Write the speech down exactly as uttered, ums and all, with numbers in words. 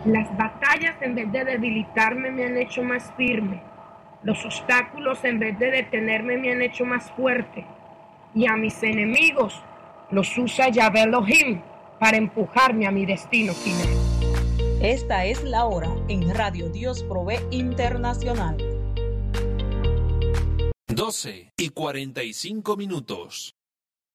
Las batallas en vez de debilitarme me han hecho más firme. Los obstáculos en vez de detenerme me han hecho más fuerte. Y a mis enemigos los usa Yahvé Elohim para empujarme a mi destino final. Esta es la hora en Radio Dios Provee Internacional. doce y cuarenta y cinco minutos.